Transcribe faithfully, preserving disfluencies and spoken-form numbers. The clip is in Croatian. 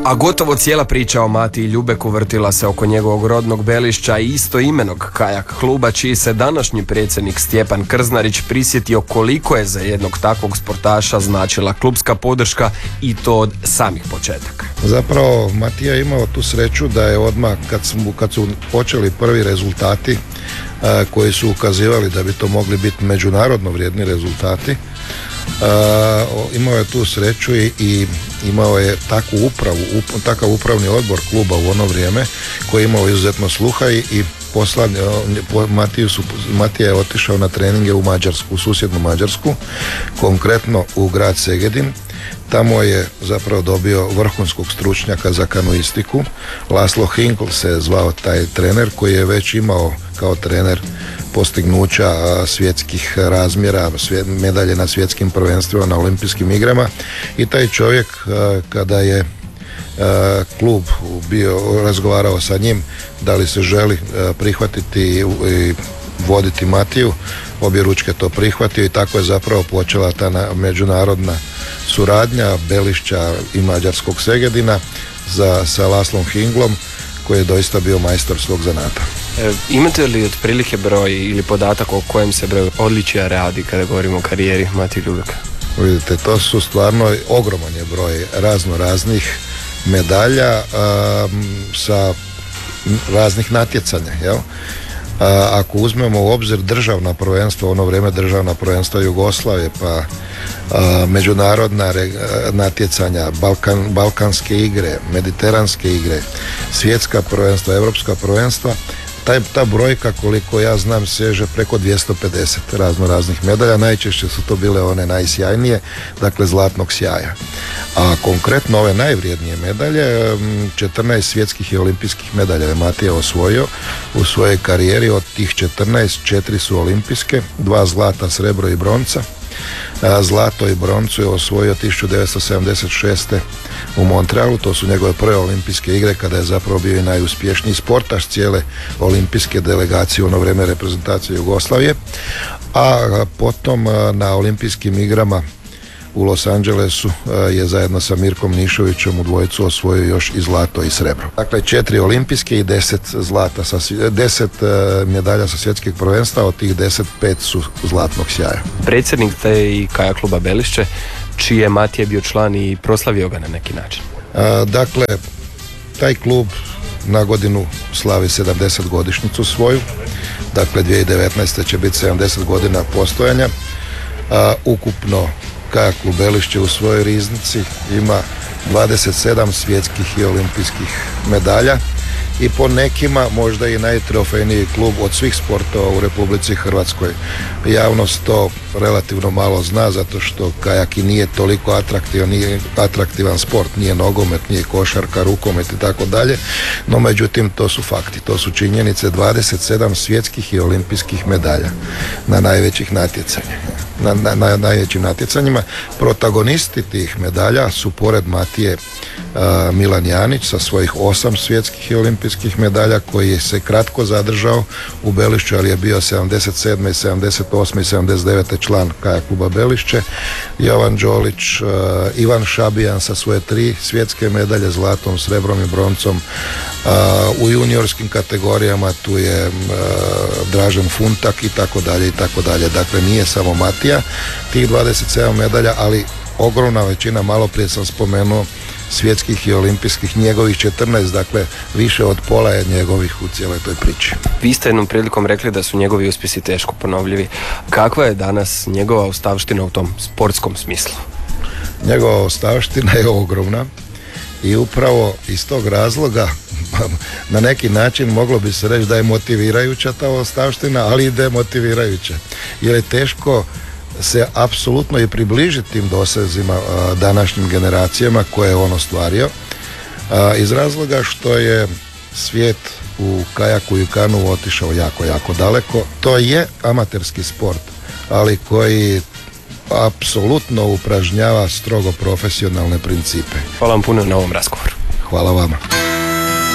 A gotovo cijela priča o Matiji Ljubeku vrtila se oko njegovog rodnog Belišća i istoimenog kajak kluba, čiji se današnji predsjednik Stjepan Krznarić prisjetio koliko je za jednog takvog sportaša značila klubska podrška, i to od samih početaka. Zapravo Matija je imao tu sreću da je odmah kad su, kad su počeli prvi rezultati a, koji su ukazivali da bi to mogli biti međunarodno vrijedni rezultati, a, imao je tu sreću i, i imao je takvu upravu, up, takav upravni odbor kluba u ono vrijeme koji je imao izuzetno sluha i, i poslan, Matiju su, Matija je otišao na treninge u Mađarsku, u susjednu Mađarsku, konkretno u grad Segedin. Tamo je zapravo dobio vrhunskog stručnjaka za kanuistiku. Laszlo Hinkl se je zvao taj trener, koji je već imao kao trener postignuća svjetskih razmjera, medalje na svjetskim prvenstvima, na olimpijskim igrama, i taj čovjek kada je klub bio razgovarao sa njim da li se želi prihvatiti i voditi Matiju, obje ručke to prihvatio i tako je zapravo počela ta međunarodna suradnja Belišća i mađarskog Segedina za, sa Lászlom Hinklom, koji je doista bio majstor svog zanata. E, imate li otprilike broj ili podatak o kojem se broju odličija radi kada govorimo o karijeri Matije Ljubeka? Vidite, to su stvarno ogroman je broj razno raznih medalja um, sa raznih natjecanja, jel? A, ako uzmemo u obzir državna prvenstva, ono vrijeme državna prvenstva Jugoslavije, pa a, međunarodna re, a, natjecanja, Balkan, balkanske igre, mediteranske igre, svjetska prvenstva, europska prvenstva, taj, ta brojka, koliko ja znam, seže preko dvjesto pedeset razno raznih medalja. Najčešće su to bile one najsjajnije, dakle zlatnog sjaja. A konkretno ove najvrijednije medalje, četrnaest svjetskih i olimpijskih medalja je Matija osvojio u svojoj karijeri. Od tih četrnaest, četiri su olimpijske, dva zlata, srebro i bronca. Zlato i broncu je osvojio tisuću devetsto sedamdeset šeste u Montrealu, to su njegove prve olimpijske igre, kada je zapravo bio i najuspješniji sportaš cijele olimpijske delegacije u ono vrijeme reprezentacije Jugoslavije. A potom na olimpijskim igrama u Los Angelesu je zajedno sa Mirkom Nišovićem u dvojicu osvojio još i zlato i srebro. Dakle, četiri olimpijske i deset zlata, sa, deset medalja sa svjetskih prvenstva, od tih deset, pet su zlatnog sjaja. Predsjednik te i kajak kluba Belišće, čiji je Matija bio član i proslavio ga na neki način. A, dakle, taj klub na godinu slavi sedamdeset godišnjicu svoju, dakle dvije tisuće devetnaeste. će biti sedamdeset godina postojanja. A, ukupno kajak klub Belišće u svojoj riznici ima dvadeset sedam svjetskih i olimpijskih medalja i po nekima možda i najtrofejniji klub od svih sportova u Republici Hrvatskoj. Javnost to relativno malo zna, zato što kajak i nije toliko atraktivan, nije atraktivan sport, nije nogomet, nije košarka, rukomet i tako dalje, no međutim to su fakti, to su činjenice. Dvadeset sedam svjetskih i olimpijskih medalja na najvećih natjecanja. Na, na, na najvećim natjecanjima. Protagonisti tih medalja su pored Matije uh, Milan Janić sa svojih osam svjetskih i olimpijskih medalja, koji se kratko zadržao u Belišću, ali je bio sedamdeset sedme, sedamdeset osme i sedamdeset devete član kajak kluba Belišće. Jovan Đolić, uh, Ivan Šabijan sa svoje tri svjetske medalje, zlatom, srebrom i broncom. Uh, u juniorskim kategorijama tu je uh, Dražen Funtak i tako dalje i tako dalje. Dakle, nije samo Matija tih dvadeset sedam medalja, ali ogromna većina, malo prije sam spomenuo, svjetskih i olimpijskih, njegovih četrnaest, dakle više od pola je njegovih u cijeloj toj priči. Vi ste jednom prilikom rekli da su njegovi uspjesi teško ponovljivi. Kakva je danas njegova ostavština u tom sportskom smislu? Njegova ostavština je ogromna i upravo iz tog razloga na neki način moglo bi se reći da je motivirajuća ta ostavština, ali i demotivirajuća, jer je teško se apsolutno i približiti tim dosezima a, današnjim generacijama koje je on ostvario, a, iz razloga što je svijet u kajaku i kanu otišao jako, jako daleko. To je amaterski sport, ali koji apsolutno upražnjava strogo profesionalne principe. Hvala vam puno na ovom razgovoru. Hvala vama.